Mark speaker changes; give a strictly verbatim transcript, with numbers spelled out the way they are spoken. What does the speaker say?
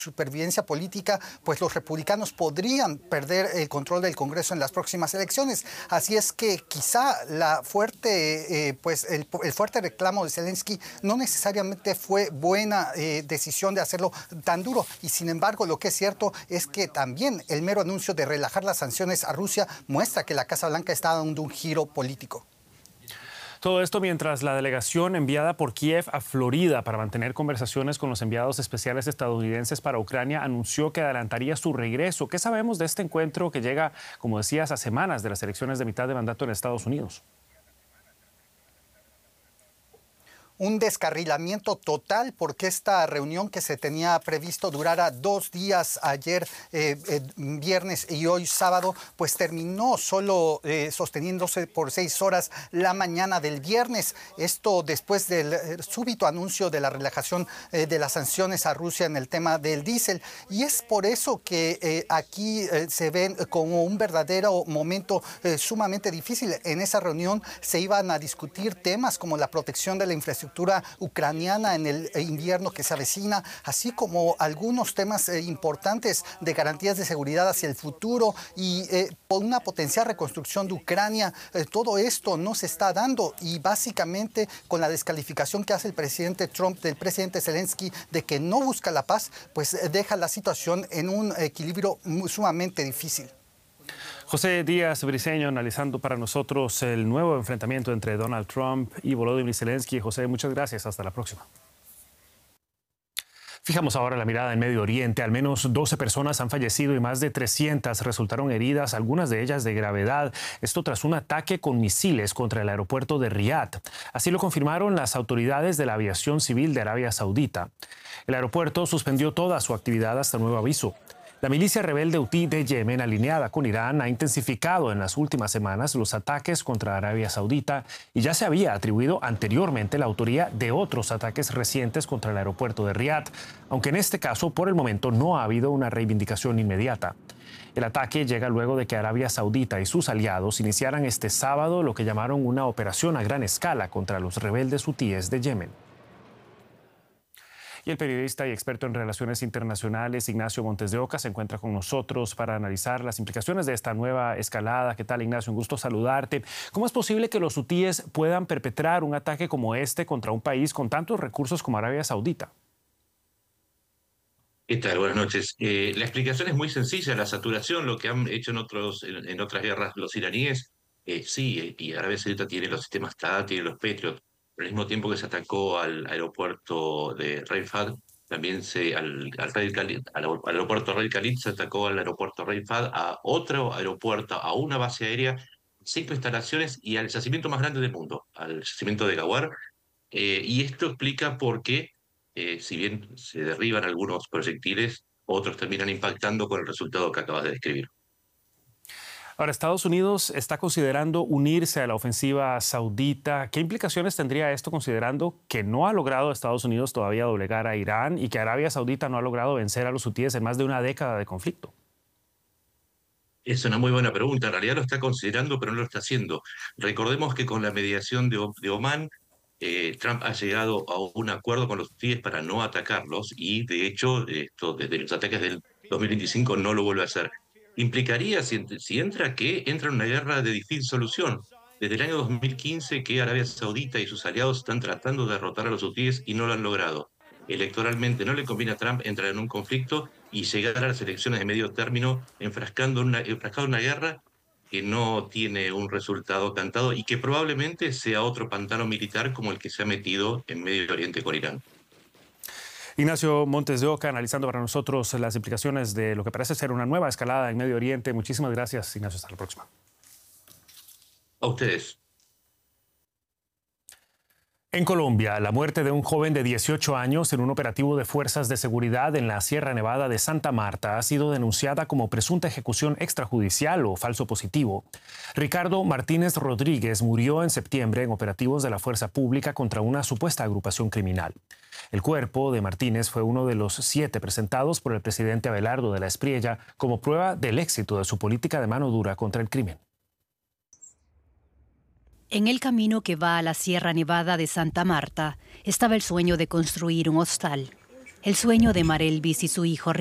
Speaker 1: supervivencia política, pues los republicanos podrían perder el control del Congreso en las próximas elecciones. Así es que quizá la fuerte, eh, pues el, el fuerte reclamo de Zelensky no necesariamente fue buena eh, decisión de hacerlo tan duro. Y sin embargo, lo que es cierto es que también el mero anuncio de relajar las sanciones a Rusia muestra que la Casa Blanca está dando un giro político.
Speaker 2: Todo esto mientras la delegación enviada por Kiev a Florida para mantener conversaciones con los enviados especiales estadounidenses para Ucrania anunció que adelantaría su regreso. ¿Qué sabemos de este encuentro que llega, como decías, a semanas de las elecciones de mitad de mandato en Estados Unidos?
Speaker 1: Un descarrilamiento total porque esta reunión que se tenía previsto durara dos días ayer, eh, eh, viernes y hoy sábado, pues terminó solo eh, sosteniéndose por seis horas la mañana del viernes. Esto después del eh, súbito anuncio de la relajación eh, de las sanciones a Rusia en el tema del diésel. Y es por eso que eh, aquí eh, se ven como un verdadero momento eh, sumamente difícil. En esa reunión se iban a discutir temas como la protección de la infraestructura ucraniana en el invierno que se avecina, así como algunos temas eh, importantes de garantías de seguridad hacia el futuro y eh, por una potencial reconstrucción de Ucrania. Eh, todo esto no se está dando y básicamente con la descalificación que hace el presidente Trump del presidente Zelensky de que no busca la paz, pues eh, deja la situación en un equilibrio muy, sumamente difícil.
Speaker 2: José Díaz Briceño analizando para nosotros el nuevo enfrentamiento entre Donald Trump y Volodymyr Zelensky. José, muchas gracias. Hasta la próxima. Fijamos ahora la mirada en Medio Oriente. Al menos doce personas han fallecido y más de trescientas resultaron heridas, algunas de ellas de gravedad. Esto tras un ataque con misiles contra el aeropuerto de Riad. Así lo confirmaron las autoridades de la aviación civil de Arabia Saudita. El aeropuerto suspendió toda su actividad hasta nuevo aviso. La milicia rebelde Hutí de Yemen, alineada con Irán, ha intensificado en las últimas semanas los ataques contra Arabia Saudita y ya se había atribuido anteriormente la autoría de otros ataques recientes contra el aeropuerto de Riad, aunque en este caso, por el momento, no ha habido una reivindicación inmediata. El ataque llega luego de que Arabia Saudita y sus aliados iniciaran este sábado lo que llamaron una operación a gran escala contra los rebeldes hutíes de Yemen. Y el periodista y experto en relaciones internacionales Ignacio Montes de Oca se encuentra con nosotros para analizar las implicaciones de esta nueva escalada. ¿Qué tal, Ignacio? Un gusto saludarte. ¿Cómo es posible que los hutíes puedan perpetrar un ataque como este contra un país con tantos recursos como Arabia Saudita?
Speaker 3: ¿Qué tal? Buenas noches. Eh, la explicación es muy sencilla, la saturación, lo que han hecho en, otros, en, en otras guerras los iraníes. Eh, sí, eh, y Arabia Saudita tiene los sistemas T A D, tiene los Patriot. Al mismo tiempo que se atacó al aeropuerto de Rey Fahd, también se, al, al, Rey Khalid, al, al aeropuerto Rey Khalid se atacó al aeropuerto Rey Fahd, a otro aeropuerto, a una base aérea, cinco instalaciones y al yacimiento más grande del mundo, al yacimiento de Ghawar. Eh, y esto explica por qué, eh, si bien se derriban algunos proyectiles, otros terminan impactando con el resultado que acabas de describir.
Speaker 2: Ahora, Estados Unidos está considerando unirse a la ofensiva saudita. ¿Qué implicaciones tendría esto considerando que no ha logrado Estados Unidos todavía doblegar a Irán y que Arabia Saudita no ha logrado vencer a los hutíes en más de una década de conflicto?
Speaker 3: Es una muy buena pregunta. En realidad lo está considerando, pero no lo está haciendo. Recordemos que con la mediación de, de Omán, eh, Trump ha llegado a un acuerdo con los hutíes para no atacarlos y, de hecho, esto desde los ataques del dos mil veinticinco no lo vuelve a hacer. Implicaría, si, si entra, que entra en una guerra de difícil solución. Desde el año dos mil quince que Arabia Saudita y sus aliados están tratando de derrotar a los hutíes y no lo han logrado. Electoralmente no le conviene a Trump entrar en un conflicto y llegar a las elecciones de medio término enfrascando en una, enfrascado en una guerra que no tiene un resultado cantado y que probablemente sea otro pantano militar como el que se ha metido en Medio Oriente con Irán.
Speaker 2: Ignacio Montes de Oca, analizando para nosotros las implicaciones de lo que parece ser una nueva escalada en Medio Oriente. Muchísimas gracias, Ignacio. Hasta la próxima.
Speaker 3: A ustedes.
Speaker 2: En Colombia, la muerte de un joven de dieciocho años en un operativo de fuerzas de seguridad en la Sierra Nevada de Santa Marta ha sido denunciada como presunta ejecución extrajudicial o falso positivo. Ricardo Martínez Rodríguez murió en septiembre en operativos de la fuerza pública contra una supuesta agrupación criminal. El cuerpo de Martínez fue uno de los siete presentados por el presidente Abelardo de la Espriella como prueba del éxito de su política de mano dura contra el crimen.
Speaker 4: En el camino que va a la Sierra Nevada de Santa Marta estaba el sueño de construir un hostal. El sueño de Marelvis y su hijo